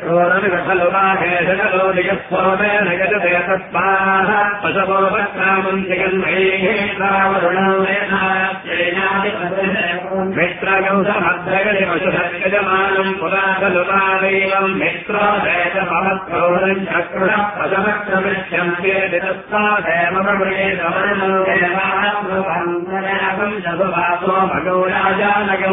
खलुवाहेशलो निगस्वमेन गजते तस्माः पशवो वक्रामम् मित्रगौसमद्रगणि पशुधर्गजमानम् पुरा खलुवादैवम् मित्रोदयमवत्रोरम् चक्रुणः पशवक्रमिष्यन्ते तस्मादेव भगो राजानगौ